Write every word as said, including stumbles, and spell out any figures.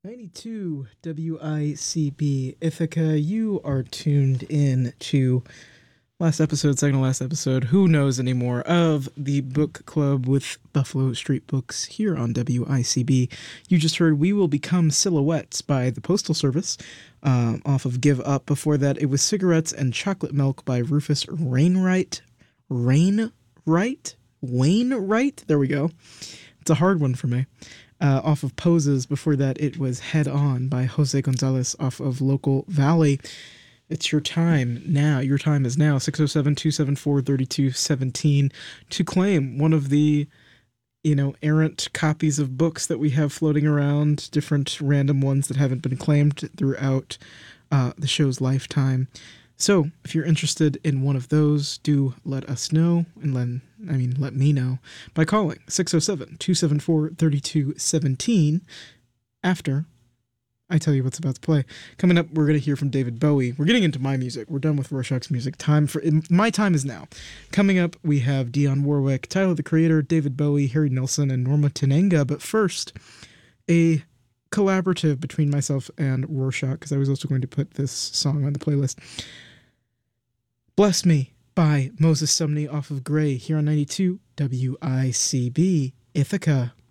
ninety-two W I C B Ithaca, you are tuned in to last episode, second to last episode, who knows anymore, of the book club with Buffalo Street Books here on W I C B. You just heard We Will Become Silhouettes by the Postal Service uh, off of Give Up. Before that, it was Cigarettes and Chocolate Milk by Rufus Wainwright. Rainwright? Wainwright? There we go. It's a hard one for me. Uh, off of Poses. Before that, it was Head On by Jose Gonzalez off of Local Valley. It's your time now. Your time is now, six oh seven, two seven four, three two one seven, to claim one of the, you know, errant copies of books that we have floating around, different random ones that haven't been claimed throughout uh, the show's lifetime. So, if you're interested in one of those, do let us know, and let, I mean, let me know, by calling six oh seven, two seven four, three two one seven after I tell you what's about to play. Coming up, we're going to hear from David Bowie. We're getting into my music. We're done with Rorschach's music. Time for My time is now. Coming up, we have Dionne Warwick, Tyler, the Creator, David Bowie, Harry Nilsson, and Norma Tenenga. But first, a collaborative between myself and Rorschach, because I was also going to put this song on the playlist. Bless Me by Moses Sumney off of Grey here on ninety-two W I C B Ithaca.